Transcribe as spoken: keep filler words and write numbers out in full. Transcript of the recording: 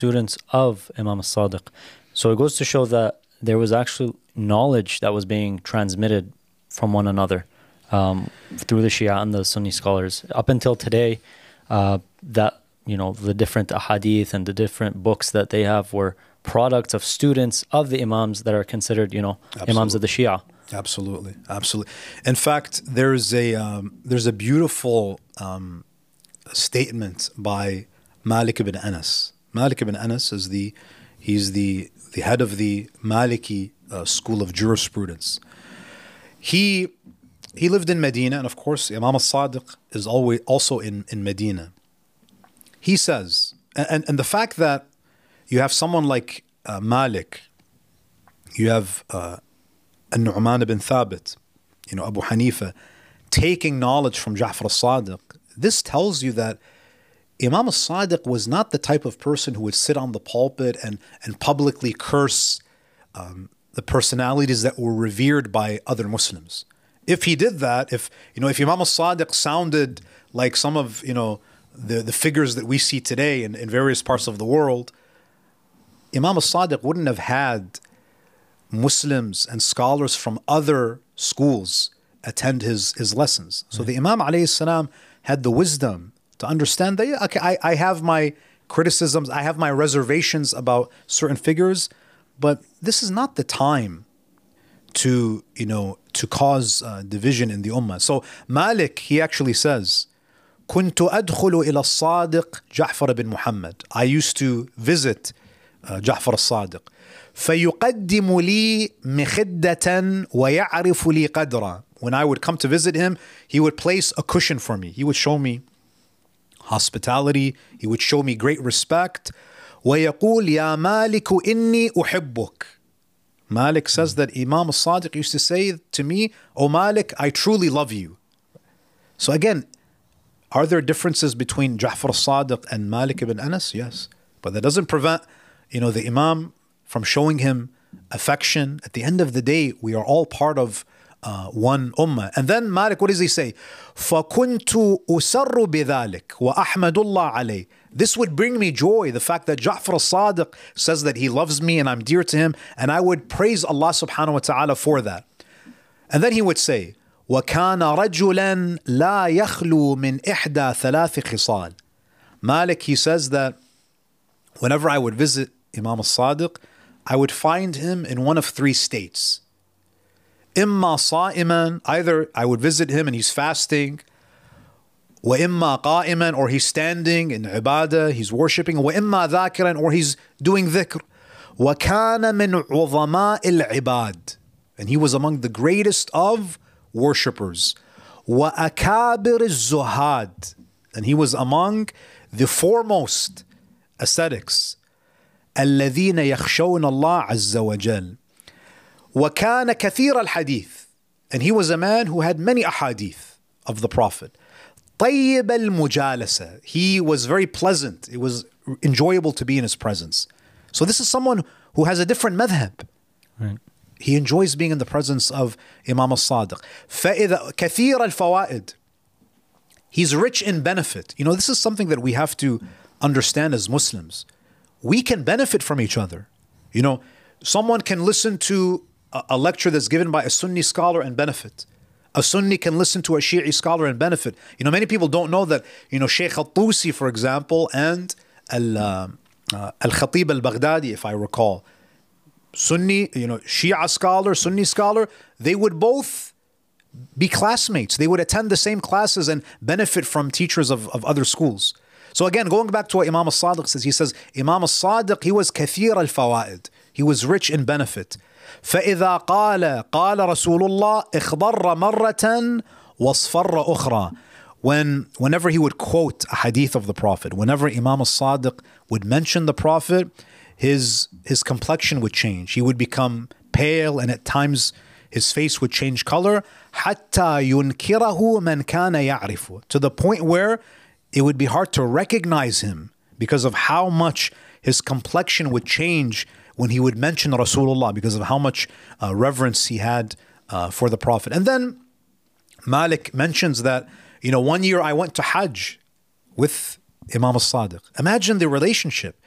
students of Imam al-Sadiq. So it goes to show that there was actually knowledge that was being transmitted from one another um, through the Shia and the Sunni scholars. Up until today, uh, that, you know, the different ahadith and the different books that they have were products of students of the Imams that are considered, you know, Absolutely. Imams of the Shia. Absolutely, absolutely. In fact, there's a um, there's a beautiful um, statement by Malik ibn Anas. Malik ibn Anas is the he's the the head of the Maliki uh, school of jurisprudence. He he lived in Medina, and of course, Imam al-Sadiq is always also in in Medina. He says, and and the fact that you have someone like uh, Malik, you have uh, An-Nu'man ibn Thabit, you know, Abu Hanifa, taking knowledge from Ja'far al-Sadiq. This tells you that Imam al-Sadiq was not the type of person who would sit on the pulpit and, and publicly curse um, the personalities that were revered by other Muslims. If he did that, if you know, if Imam al-Sadiq sounded like some of, you know, the, the figures that we see today in, in various parts of the world, Imam al-Sadiq wouldn't have had Muslims and scholars from other schools attend his, his lessons. So the Imam alayhi salam had the wisdom to understand that, yeah, okay, I, I have my criticisms, I have my reservations about certain figures, but this is not the time to, you know, to cause uh, division in the ummah. So Malik, he actually says, كنت أدخل إلى الصادق جعفر بن محمد. I used to visit uh, Ja'far al-Sadiq. فيقدم لي مخدة ويعرف لي قدرا. When I would come to visit him, he would place a cushion for me. He would show me hospitality. He would show me great respect. ويقول يا مالك إني أحبك. Malik says that Imam al-Sadiq used to say to me, "O Malik, I truly love you." So again, are there differences between Ja'far al-Sadiq and Malik ibn Anas? Yes. But that doesn't prevent, you know, the Imam from showing him affection. At the end of the day, we are all part of uh, one ummah. And then Malik, what does he say? فَكُنْتُ أُسَرُّ بِذَلِكَ وَأَحْمَدُ اللَّهَ عَلَيْهِ. This would bring me joy, the fact that Ja'far al-Sadiq says that he loves me and I'm dear to him, and I would praise Allah subhanahu wa ta'ala for that. And then he would say, وَكَانَ رَجُلًا لَا يَخْلُو مِنْ إِحْدَى ثَلَاثِ خِصَالٍ. Malik, he says that whenever I would visit Imam al-Sadiq, I would find him in one of three states. إِمَّا صَائِمًا, either I would visit him and he's fasting, وَإِمَّا قَائِمًا, or he's standing in ibadah, he's worshipping, وَإِمَّا ذَاكِرًا, or he's doing dhikr. وَكَانَ مِنْ عُظَمَاءِ الْعِبَادِ, and he was among the greatest of worshippers. وَأَكَابِرِ الزُّهَادِ, and he was among the foremost ascetics. الَّذِينَ يَخْشَوْنَ اللَّهَ عَزَّ وَجَلَّ. وَكَانَ كَثِيرَ الْحَدِيثِ, and he was a man who had many ahadith of the Prophet. طَيِّبَ الْمُجَالَسَةِ, he was very pleasant. It was enjoyable to be in his presence. So this is someone who has a different madhab. Right. He enjoys being in the presence of Imam al-Sadiq. فَإِذَا كَثِيرَ الْفَوَائِدِ, he's rich in benefit. You know, this is something that we have to understand as Muslims. We can benefit from each other. You know, someone can listen to a, a lecture that's given by a Sunni scholar and benefit. A Sunni can listen to a Shi'i scholar and benefit. You know, many people don't know that, you know, Shaykh al-Tusi, for example, and Al, uh, uh, Al-Khatib al-Baghdadi, if I recall, Sunni, you know, Shia scholar, Sunni scholar, they would both be classmates. They would attend the same classes and benefit from teachers of, of other schools. So again, going back to what Imam al-Sadiq says, he says, Imam al-Sadiq, he was kathir al-fawaid. He was rich in benefit. فَإِذَا قَالَ قَالَ رَسُولُ اللَّهِ اخْضَرَّ مَرَّةً وَاصْفَرَّ أُخْرَى. When, whenever he would quote a hadith of the Prophet, whenever Imam al-Sadiq would mention the Prophet, his, his complexion would change. He would become pale, and at times his face would change color. حَتَّى يُنْكِرَهُ مَنْ كَانَ يَعْرِفُ, to the point where it would be hard to recognize him because of how much his complexion would change when he would mention Rasulullah, because of how much uh, reverence he had uh, for the Prophet. And then Malik mentions that, you know, one year I went to Hajj with Imam al-Sadiq. Imagine the relationship.